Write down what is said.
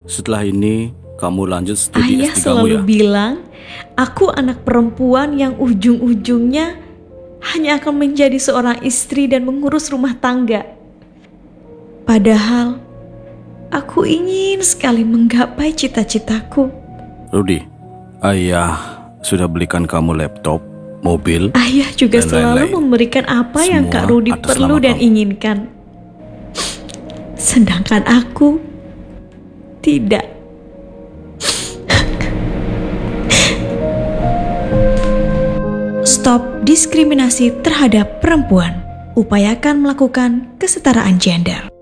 setelah ini kamu lanjut studi Ayah S3 kamu selalu ya. bilang, aku anak perempuan yang ujung-ujungnya hanya akan menjadi seorang istri dan mengurus rumah tangga. Padahal, aku ingin sekali menggapai cita-citaku. Rudy, ayah sudah belikan kamu laptop, mobil. Ayah juga dan selalu lain-lain. memberikan apa yang Semua Kak Rudy atas perlu nama dan kamu. inginkan. Sedangkan aku tidak. Stop diskriminasi terhadap perempuan. Upayakan melakukan kesetaraan gender.